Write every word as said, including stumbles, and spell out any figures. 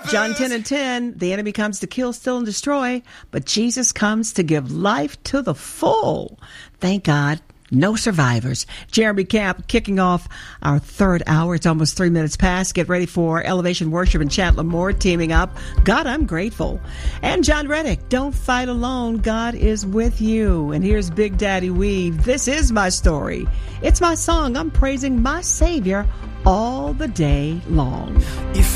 John ten and ten, the enemy comes to kill, steal, and destroy, but Jesus comes to give life to the full. Thank God. No survivors. Jeremy Camp kicking off our third hour. It's almost three minutes past. Get ready for Elevation Worship and Chandler Moore teaming up. God, I'm grateful. And John Reddick, don't fight alone. God is with you. And here's Big Daddy Weave. This is my story. It's my song. I'm praising my Savior all the day long. If